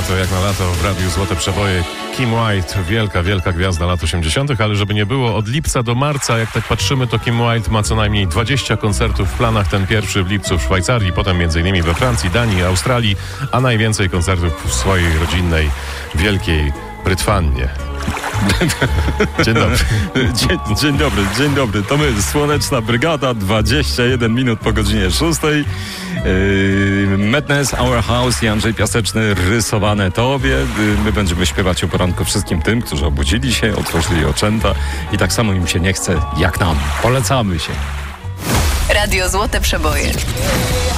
lato, jak na lato w Radiu Złote Przeboje. Kim White, wielka gwiazda lat 80., ale żeby nie było, od lipca do marca, jak tak patrzymy, to Kim White ma co najmniej 20 koncertów w planach. Ten pierwszy w lipcu w Szwajcarii, potem m.in. we Francji, Danii, Australii, a najwięcej koncertów w swojej rodzinnej Wielkiej Brytwannie. Dzień dobry. Dzień dobry. To my, Słoneczna Brygada, 21 minut po godzinie 6. Madness, Our House i Andrzej Piaseczny, Rysowane Tobie. My będziemy śpiewać o poranku wszystkim tym, którzy obudzili się, otworzyli oczęta i tak samo im się nie chce jak nam. Polecamy się. Radio Złote Przeboje.